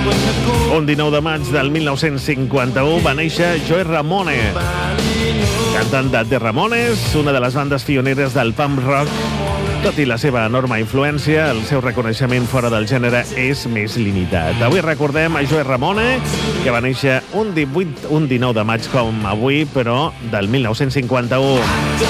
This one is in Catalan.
Un 19 de maig del 1951 va néixer Joey Ramone, cantant de The Ramones, una de les bandes pioneres del punk rock. Tot i la seva enorme influència, el seu reconeixement fora del gènere és més limitat. Avui recordem a Joey Ramone, que va néixer un 19 de maig com avui, però del 1951.